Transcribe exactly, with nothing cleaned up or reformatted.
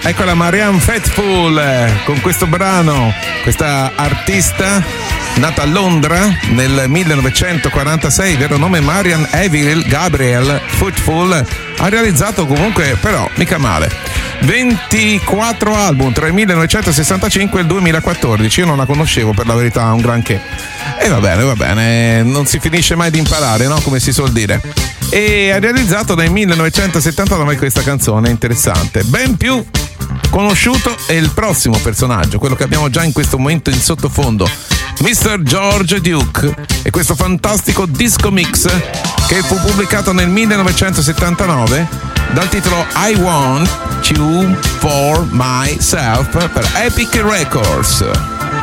eccola Marianne Faithfull con questo brano, questa artista nata a Londra nel millenovecentoquarantasei, vero nome Marianne Avril Gabrielle Faithfull, ha realizzato comunque però mica male ventiquattro album tra il millenovecentosessantacinque e il duemilaquattordici. Io non la conoscevo, per la verità, un granché. E va bene, va bene, non si finisce mai di imparare, no? Come si suol dire. E ha realizzato nel millenovecentosettantanove questa canzone interessante. Ben più conosciuto è il prossimo personaggio, quello che abbiamo già in questo momento in sottofondo, mister George Duke, e questo fantastico disco mix che fu pubblicato nel millenovecentosettantanove dal titolo I Want You For Myself per Epic Records.